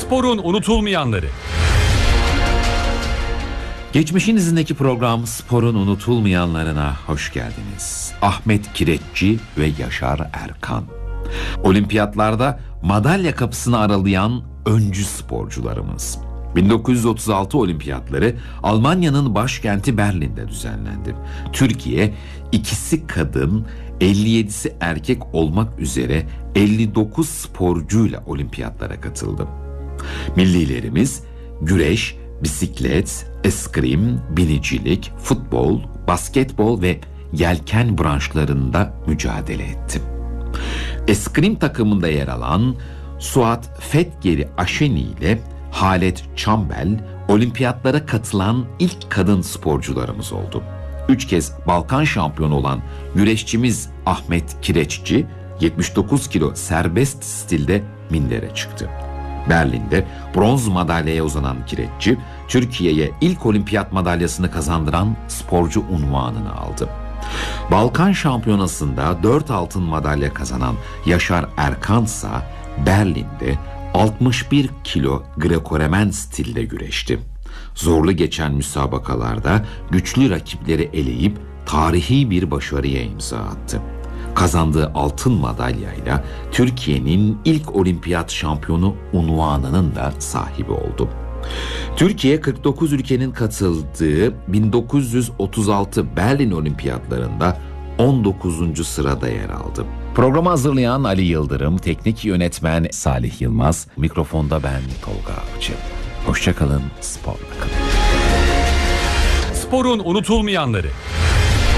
Sporun unutulmayanları. Geçmişin izindeki program Sporun unutulmayanlarına hoş geldiniz. Ahmet Kireççi ve Yaşar Erkan. Olimpiyatlarda madalya kapısını aralayan öncü sporcularımız. 1936 olimpiyatları Almanya'nın başkenti Berlin'de düzenlendi. Türkiye, ikisi kadın, 57'si erkek olmak üzere 59 sporcuyla olimpiyatlara katıldı. Millilerimiz güreş, bisiklet, eskrim, binicilik, futbol, basketbol ve yelken branşlarında mücadele etti. Eskrim takımında yer alan Suat Fetgeri Aşeni ile Halet Çambel, olimpiyatlara katılan ilk kadın sporcularımız oldu. 3 kez Balkan şampiyonu olan güreşçimiz Ahmet Kireççi, 79 kilo serbest stilde mindere çıktı. Berlin'de bronz madalyaya uzanan Kireççi, Türkiye'ye ilk olimpiyat madalyasını kazandıran sporcu unvanını aldı. Balkan şampiyonasında 4 altın madalya kazanan Yaşar Erkansa Berlin'de 61 kilo Greco-Romen stilde güreşti. Zorlu geçen müsabakalarda güçlü rakipleri eleyip tarihi bir başarıya imza attı. Kazandığı altın madalyayla Türkiye'nin ilk olimpiyat şampiyonu unvanının da sahibi oldu. Türkiye 49 ülkenin katıldığı 1936 Berlin Olimpiyatlarında 19. sırada yer aldı. Programı hazırlayan Ali Yıldırım, teknik yönetmen Salih Yılmaz, mikrofonda ben Tolga Avcı. Hoşça kalın, sporla kalın. Sporun unutulmayanları.